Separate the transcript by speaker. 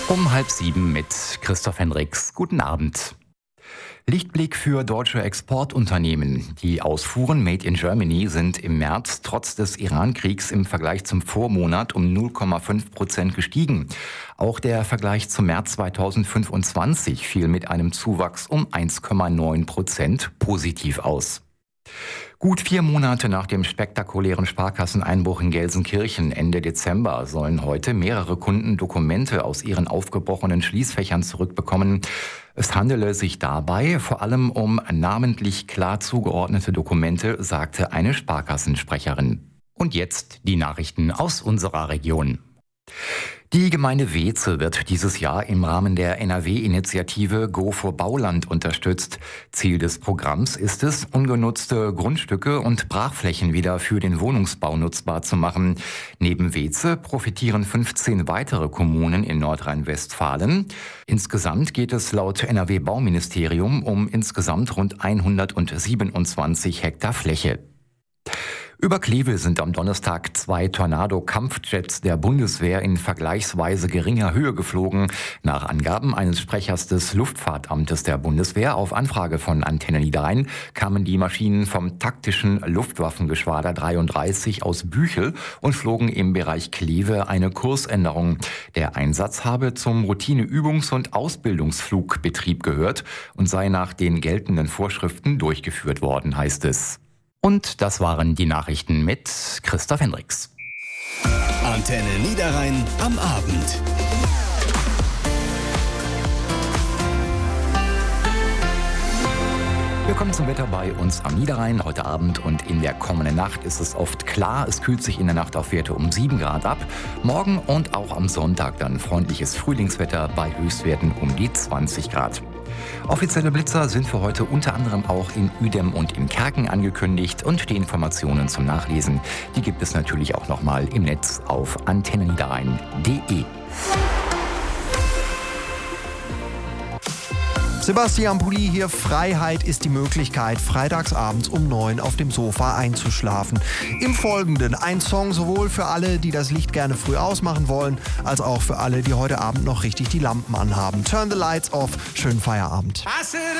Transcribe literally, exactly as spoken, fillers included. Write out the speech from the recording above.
Speaker 1: Um halb sieben mit Christoph Hendricks. Guten Abend. Lichtblick für deutsche Exportunternehmen. Die Ausfuhren Made in Germany sind im März trotz des Iran-Kriegs im Vergleich zum Vormonat um null Komma fünf Prozent gestiegen. Auch der Vergleich zum März zweitausendfünfundzwanzig fiel mit einem Zuwachs um eins Komma neun Prozent positiv aus. Gut vier Monate nach dem spektakulären Sparkasseneinbruch in Gelsenkirchen Ende Dezember sollen heute mehrere Kunden Dokumente aus ihren aufgebrochenen Schließfächern zurückbekommen. Es handele sich dabei vor allem um namentlich klar zugeordnete Dokumente, sagte eine Sparkassensprecherin. Und jetzt die Nachrichten aus unserer Region. Die Gemeinde Weeze wird dieses Jahr im Rahmen der N R W-Initiative Go for Bauland unterstützt. Ziel des Programms ist es, ungenutzte Grundstücke und Brachflächen wieder für den Wohnungsbau nutzbar zu machen. Neben Weeze profitieren fünfzehn weitere Kommunen in Nordrhein-Westfalen. Insgesamt geht es laut N R W-Bauministerium um insgesamt rund hundertsiebenundzwanzig Hektar Fläche. Über Kleve sind am Donnerstag zwei Tornado-Kampfjets der Bundeswehr in vergleichsweise geringer Höhe geflogen. Nach Angaben eines Sprechers des Luftfahrtamtes der Bundeswehr auf Anfrage von Antenne Niederrhein kamen die Maschinen vom taktischen Luftwaffengeschwader dreiunddreißig aus Büchel und flogen im Bereich Kleve eine Kursänderung. Der Einsatz habe zum Routine-Übungs- und Ausbildungsflugbetrieb gehört und sei nach den geltenden Vorschriften durchgeführt worden, heißt es. Und das waren die Nachrichten mit Christoph Hendricks.
Speaker 2: Antenne Niederrhein am Abend.
Speaker 1: Wir kommen zum Wetter bei uns am Niederrhein. Heute Abend und in der kommenden Nacht ist es oft klar. Es kühlt sich in der Nacht auf Werte um sieben Grad ab. Morgen und auch am Sonntag dann freundliches Frühlingswetter bei Höchstwerten um die zwanzig Grad. Offizielle Blitzer sind für heute unter anderem auch in Uedem und in Kerken angekündigt und die Informationen zum Nachlesen, die gibt es natürlich auch nochmal im Netz auf antenne niederrhein punkt de.
Speaker 3: Sebastian Pulli hier. Freiheit ist die Möglichkeit, freitagsabends um neun auf dem Sofa einzuschlafen. Im Folgenden ein Song sowohl für alle, die das Licht gerne früh ausmachen wollen, als auch für alle, die heute Abend noch richtig die Lampen anhaben. Turn the lights off. Schönen Feierabend.